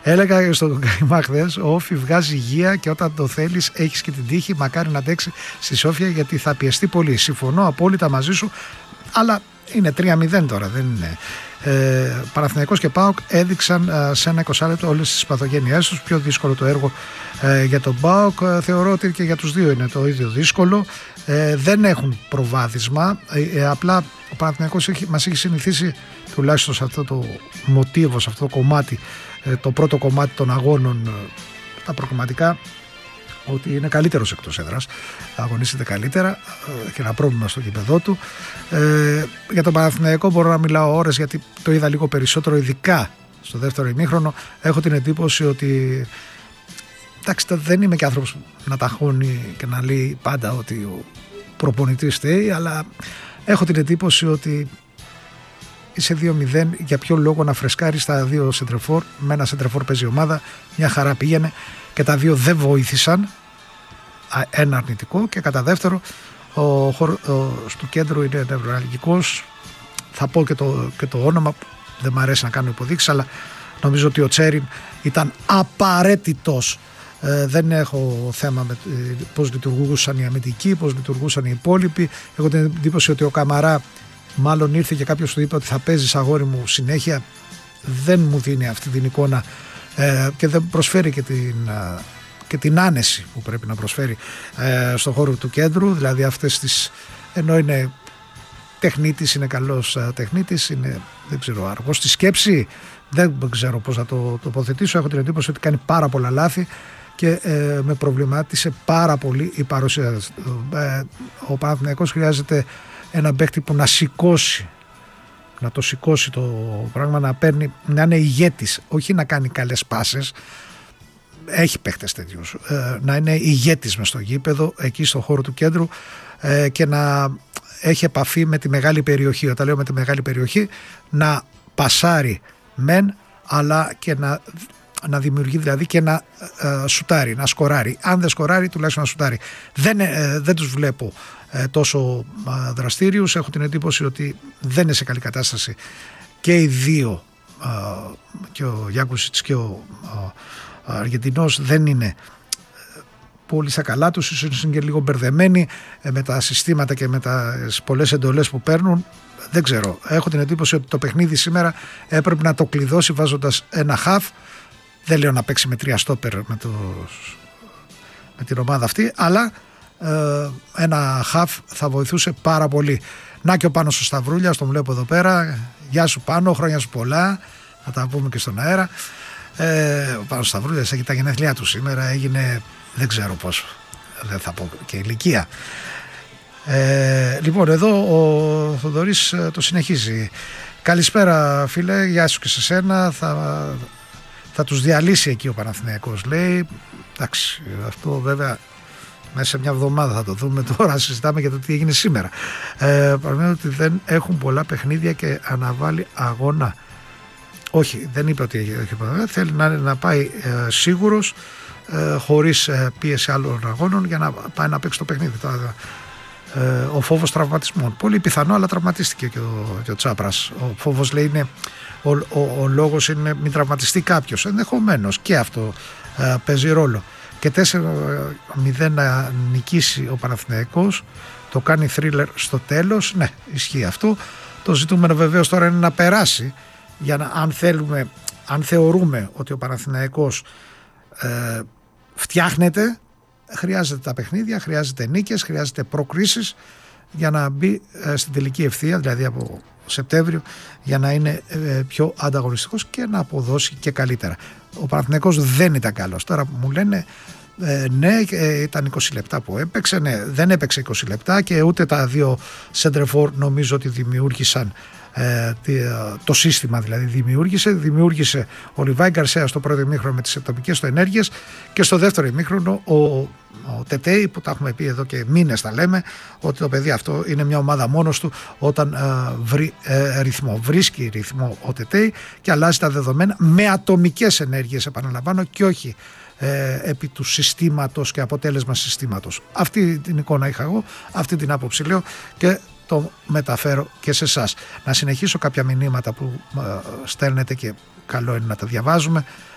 Έλεγα στον Καϊμά χθες, ο Όφη βγάζει υγεία και όταν το θέλεις έχεις και την τύχη, μακάρι να αντέξει στη Σόφια γιατί θα πιεστεί πολύ. Συμφωνώ απόλυτα μαζί σου, αλλά είναι 3-0 τώρα, δεν είναι. Παναθηναϊκός και ΠΑΟΚ έδειξαν σε ένα 20 λεπτό όλες τις παθογένειές τους. Πιο δύσκολο το έργο για τον ΠΑΟΚ. Θεωρώ ότι και για τους δύο είναι το ίδιο δύσκολο. Δεν έχουν προβάδισμα. Απλά ο Παναθηναϊκός μας έχει συνηθίσει τουλάχιστον σε αυτό το μοτίβο, σε αυτό το κομμάτι, το πρώτο κομμάτι των αγώνων, τα προκομματικά, ότι είναι καλύτερος εκτός έδρας, αγωνίζεται καλύτερα, έχει ένα πρόβλημα στο γήπεδό του. Για τον Παναθηναϊκό μπορώ να μιλάω ώρες γιατί το είδα λίγο περισσότερο, ειδικά στο δεύτερο ημίχρονο. Έχω την εντύπωση ότι, εντάξει, δεν είμαι και άνθρωπος να ταχώνει και να λέει πάντα ότι ο προπονητής φταίει, αλλά έχω την εντύπωση ότι είσαι 2-0, για ποιο λόγο να φρεσκάρεις τα δύο σεντρεφόρ? Με ένα σεντρεφόρ παίζει η ομάδα, μια χαρά πήγαινε και τα δύο δεν βοήθησαν, ένα αρνητικό, και κατά δεύτερο ο χώρος του κέντρου είναι νευραλγικός. Θα πω και το όνομα, δεν μου αρέσει να κάνω υποδείξεις, αλλά νομίζω ότι ο Τσέριν ήταν απαραίτητος. Δεν έχω θέμα με πώς λειτουργούσαν οι αμυντικοί, πώς λειτουργούσαν οι υπόλοιποι. Έχω την εντύπωση ότι ο Καμαρά μάλλον ήρθε και κάποιος του είπε ότι θα παίζεις, αγόρι μου, συνέχεια. Δεν μου δίνει αυτή την εικόνα και δεν προσφέρει και την άνεση που πρέπει να προσφέρει στον χώρο του κέντρου. Δηλαδή αυτές τις, ενώ είναι τεχνίτης, είναι καλός τεχνίτης, είναι, δεν ξέρω, αργός στη σκέψη, δεν ξέρω πώς να το τοποθετήσω. Έχω την εντύπωση ότι κάνει πάρα πολλά λάθη και με προβλημάτισε πάρα πολύ η παρουσία. Ο Παναθηναϊκός χρειάζεται ένα παίκτη που να σηκώσει, να το σηκώσει το πράγμα, να παίρνει, να είναι ηγέτης, όχι να κάνει καλές πάσες. Έχει παίκτες τέτοιους, να είναι ηγέτης μες στο γήπεδο, εκεί στο χώρο του κέντρου, και να έχει επαφή με τη μεγάλη περιοχή. Όταν λέω με τη μεγάλη περιοχή, να πασάρει μεν, αλλά και να δημιουργεί, δηλαδή, και να σουτάρει, να σκοράρει. Αν δεν σκοράρει, τουλάχιστον να σουτάρει. Δεν τους βλέπω τόσο δραστήριους. Έχω την εντύπωση ότι δεν είναι σε καλή κατάσταση και οι δύο, και ο Γιάκουσιτς και ο Αργεντινός, δεν είναι πολύ στα καλά τους. Ίσως είναι και λίγο μπερδεμένοι με τα συστήματα και με τις πολλές εντολές που παίρνουν. Δεν ξέρω. Έχω την εντύπωση ότι το παιχνίδι σήμερα έπρεπε να το κλειδώσει βάζοντας ένα χαφ. Δεν λέω να παίξει με 3 στόπερ με την ομάδα αυτή, αλλά ένα χαφ θα βοηθούσε πάρα πολύ. Να και ο Πάνος ο Σταυρούλιας, τον βλέπω εδώ πέρα. Γεια σου Πάνο, χρόνια σου πολλά. Θα τα πούμε και στον αέρα. Ο Πάνος Σταυρούλιας έχει τα γενέθλιά του σήμερα, έγινε δεν ξέρω πόσο, δεν θα πω και ηλικία. Λοιπόν, εδώ ο Θοδωρής το συνεχίζει. Καλησπέρα φίλε, γεια σου και σε σένα. Θα τους διαλύσει εκεί ο Παναθηναϊκός, λέει. Εντάξει, αυτό βέβαια μέσα σε μια εβδομάδα θα το δούμε. Τώρα συζητάμε για το τι έγινε σήμερα. Παραμένω ότι δεν έχουν πολλά παιχνίδια και αναβάλει αγώνα. Όχι, δεν είπε ότι έχει. Θέλει να πάει σίγουρος, χωρίς πίεση άλλων αγώνων, για να πάει να παίξει το παιχνίδι. Ο φόβος τραυματισμών. Πολύ πιθανό, αλλά τραυματίστηκε και ο Τσάπρας. Ο φόβος, λέει, είναι ο λόγος είναι μην τραυματιστεί κάποιος. Ενδεχομένως και αυτό παίζει ρόλο. Και 4-0 να νικήσει ο Παναθηναϊκός, το κάνει θρίλερ στο τέλος. Ναι, ισχύει αυτό. Το ζητούμενο βεβαίως τώρα είναι να περάσει, για να, αν θεωρούμε ότι ο Παναθηναϊκός φτιάχνεται, χρειάζεται τα παιχνίδια, χρειάζεται νίκες, χρειάζεται προκρίσεις για να μπει στην τελική ευθεία, δηλαδή από Σεπτέμβριο, για να είναι πιο ανταγωνιστικός και να αποδώσει και καλύτερα. Ο Παναθηναϊκός δεν ήταν καλός. Τώρα μου λένε ναι, ήταν 20 λεπτά που έπαιξε. Ναι, δεν έπαιξε 20 λεπτά και ούτε τα δύο σεντρεφόρ νομίζω ότι δημιούργησαν το σύστημα, δηλαδή δημιούργησε ο Λιβάη Γκαρσέα στο πρώτο ημίχρονο με τις ατομικές του ενέργειες, και στο δεύτερο ημίχρονο ο Τετέι, που τα έχουμε πει εδώ και μήνες, τα λέμε ότι το παιδί αυτό είναι μια ομάδα μόνος του όταν βρει ρυθμό. Βρίσκει ρυθμό ο Τετέι και αλλάζει τα δεδομένα με ατομικές ενέργειες, επαναλαμβάνω, και όχι επί του συστήματος και αποτέλεσμα συστήματος. Αυτή την εικόνα είχα εγώ, αυτή την άποψη λέω και το μεταφέρω και σε εσάς. Να συνεχίσω κάποια μηνύματα που στέλνετε και καλό είναι να τα διαβάζουμε.